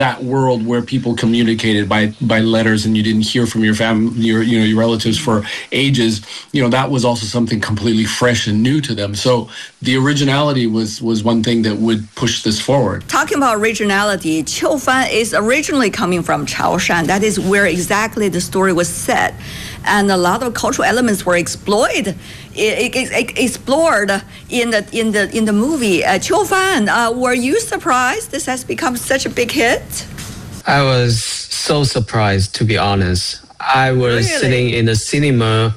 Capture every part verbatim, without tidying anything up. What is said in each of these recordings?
that world where people communicated by by letters and you didn't hear from your family, your you know your relatives for ages. You know, that was also something completely fresh and new to them. So the originality was was one thing that would push this forward. Talking about originality, Qiufan is originally coming from Chaoshan. That is where exactly the story was set, and a lot of cultural elements were exploited. It, it, it, explored in the in the in the movie. Uh, Qiufan, uh, were you surprised this has become such a big hit? I was so surprised, to be honest. I was Really? sitting in the cinema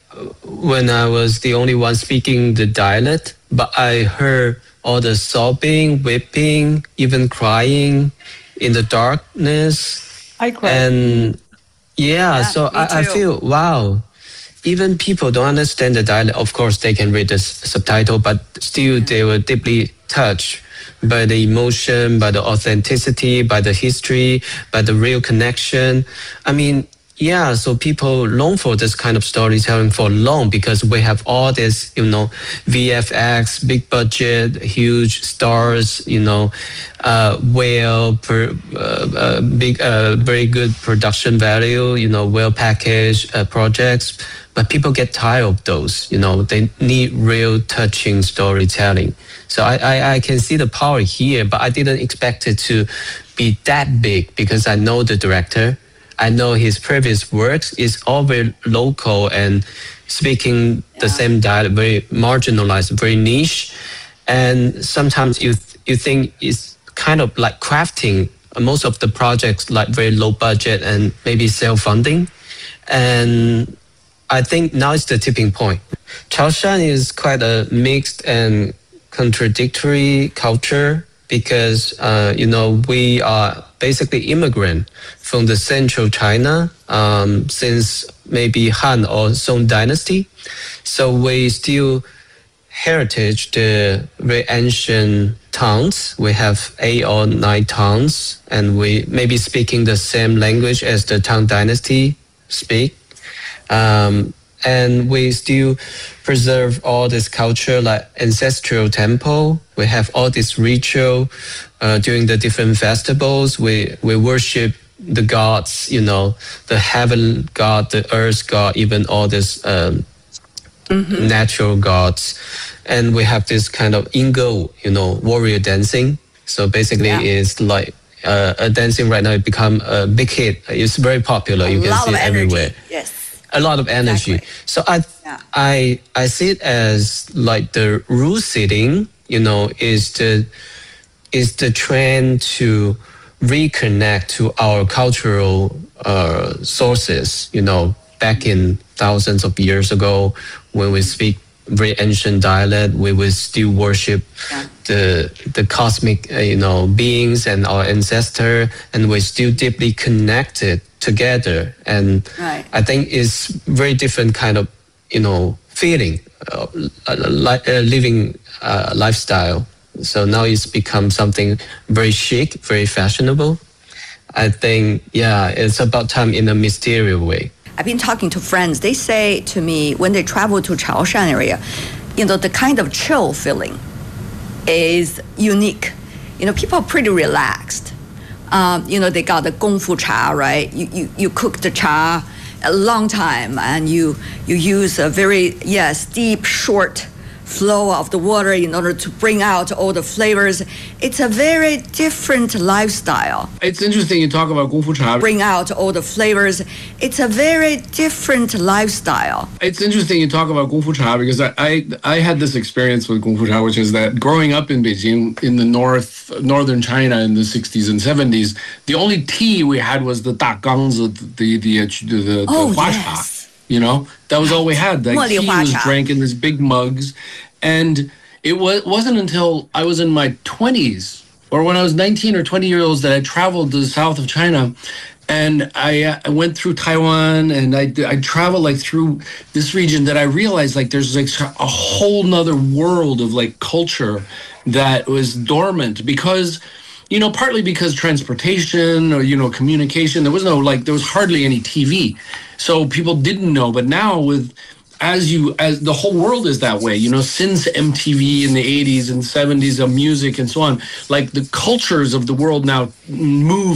when I was the only one speaking the dialect, but I heard all the sobbing, weeping, even crying in the darkness. I cried. And yeah, Yeah, so me I, I too. feel, wow, even people don't understand the dialect. Of course, they can read the s- subtitle, but still they were deeply touched by the emotion, by the authenticity, by the history, by the real connection. I mean, yeah, so people long for this kind of storytelling for long because we have all this, you know, V F X, big budget, huge stars, you know, uh, well, per, uh, uh, big, uh, very good production value, you know, well packaged uh, projects. But people get tired of those, you know, they need real touching storytelling. So I, I, I can see the power here, but I didn't expect it to be that big because I know the director. I know his previous works is all very local and speaking the Yeah. same dialect, very marginalized, very niche. And sometimes you th- you think it's kind of like crafting most of the projects like very low budget and maybe self-funding. And I think now it's the tipping point. Chaoshan is quite a mixed and contradictory culture because uh, you know we are basically immigrant from the central China um, since maybe Han or Song dynasty, so we still heritage the very ancient tongues. We have eight or nine tongues, and we maybe speaking the same language as the Tang dynasty speak. Um, and we still preserve all this culture like ancestral temple. We have all this ritual uh, during the different festivals. We we worship the gods, you know, the heaven god, the earth god, even all this um, natural gods. And we have this kind of ingo, you know, warrior dancing. So basically, Yeah. it's like uh, a dancing right now. It become a big hit. It's very popular. You A can lot see of it energy. everywhere. Yes. A lot of energy. Exactly. So I, Yeah. I, I see it as like the rule setting. You know, is the is the trend to reconnect to our cultural uh, sources. You know, back in thousands of years ago, when we speak very ancient dialect, we would still worship Yeah. the the cosmic, uh, you know, beings and our ancestor, and we're still deeply connected together. And Right. I think it's very different kind of, you know, feeling, uh, like uh, living uh, lifestyle. So now it's become something very chic, very fashionable. I think, yeah, it's about time in a mysterious way. I've been talking to friends. They say to me when they travel to Chaoshan area, you know, the kind of chill feeling is unique. You know, people are pretty relaxed. Um, you know, they got the Gong Fu cha, right? You, you, you cook the cha a long time and you, you use a very, yes, deep, short flow of the water in order to bring out all the flavors. It's a very different lifestyle. It's interesting you talk about Kung Fu Cha. Bring out all the flavors. It's a very different lifestyle. It's interesting you talk about Kung Fu Cha because I, I I had this experience with Kung Fu Cha, which is that growing up in Beijing, in the north northern China in the sixties and seventies, the only tea we had was the da gangzi, the the the, the, Oh, the hua yes. cha. You know, that was all we had. Like Mo li tea hua was cha. drank in these big mugs, and it was wasn't until I was in my twenties or when I was nineteen or twenty years old that I traveled to the south of China. And I, uh, I went through Taiwan and I, I traveled like through this region that I realized like there's like a whole nother world of like culture that was dormant because, you know, partly because transportation or, you know, communication, there was no like, there was hardly any T V. So people didn't know. But now with, as you, as the whole world is that way, you know, since M T V in the eighties and seventies of music and so on, like the cultures of the world now move